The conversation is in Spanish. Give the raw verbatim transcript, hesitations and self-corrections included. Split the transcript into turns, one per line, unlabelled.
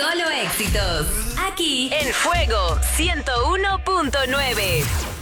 Solo éxitos. Aquí en Fuego ciento uno punto nueve.